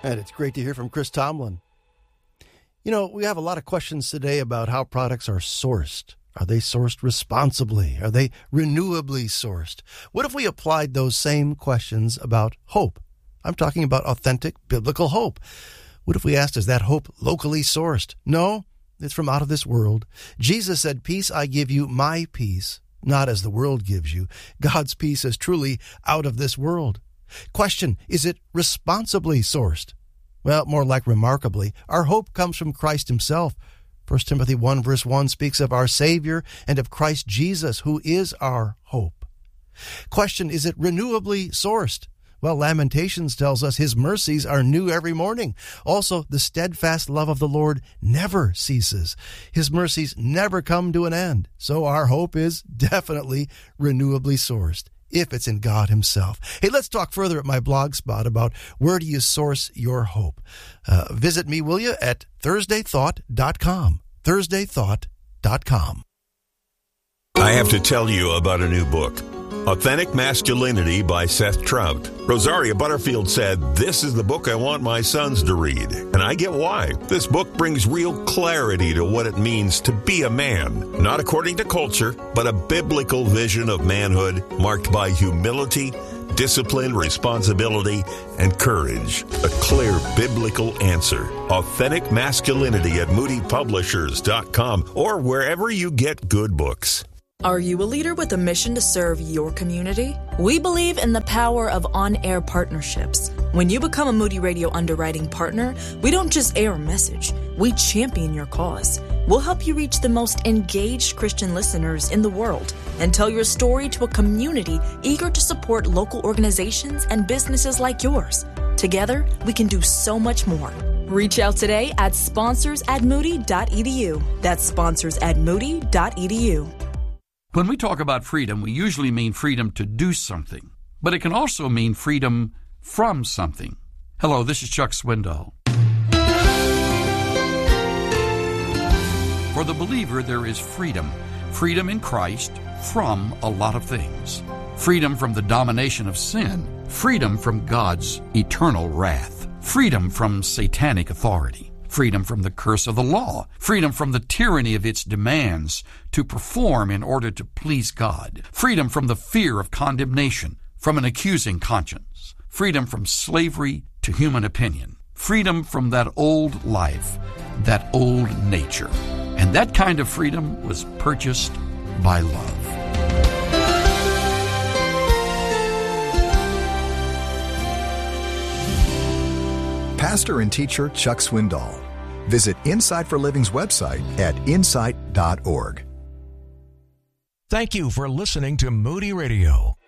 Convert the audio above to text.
And it's great to hear from Chris Tomlin. You know, we have a lot of questions today about how products are sourced. Are they sourced responsibly? Are they renewably sourced? What if we applied those same questions about hope? I'm talking about authentic biblical hope. What if we asked, is that hope locally sourced? No, it's from out of this world. Jesus said, peace I give you, my peace, not as the world gives you. God's peace is truly out of this world. Question, is it responsibly sourced? Well, more like remarkably, our hope comes from Christ himself. 1 Timothy 1 verse 1 speaks of our Savior and of Christ Jesus, who is our hope. Question, is it renewably sourced? Well, Lamentations tells us his mercies are new every morning. Also, the steadfast love of the Lord never ceases. His mercies never come to an end. So our hope is definitely renewably sourced, if it's in God himself. Hey, let's talk further at my blog spot about where do you source your hope. Visit me, will you, at thursdaythought.com. thursdaythought.com. I have to tell you about a new book, Authentic Masculinity by Seth Trout. Rosaria Butterfield said, "This is the book I want my sons to read." And I get why. This book brings real clarity to what it means to be a man, not according to culture, but a biblical vision of manhood marked by humility, discipline, responsibility, and courage. A clear biblical answer. Authentic Masculinity at moodypublishers.com or wherever you get good books. Are you a leader with a mission to serve your community? We believe in the power of on-air partnerships. When you become a Moody Radio underwriting partner, we don't just air a message, we champion your cause. We'll help you reach the most engaged Christian listeners in the world and tell your story to a community eager to support local organizations and businesses like yours. Together, we can do so much more. Reach out today at sponsors@moody.edu. That's sponsors@moody.edu. When we talk about freedom, we usually mean freedom to do something, but it can also mean freedom from something. Hello, this is Chuck Swindoll. For the believer, there is freedom. Freedom in Christ from a lot of things. Freedom from the domination of sin. Freedom from God's eternal wrath. Freedom from satanic authority. Freedom from the curse of the law, freedom from the tyranny of its demands to perform in order to please God, freedom from the fear of condemnation, from an accusing conscience, freedom from slavery to human opinion, freedom from that old life, that old nature. And that kind of freedom was purchased by love. Pastor and teacher Chuck Swindoll. Visit Insight for Living's website at insight.org. Thank you for listening to Moody Radio.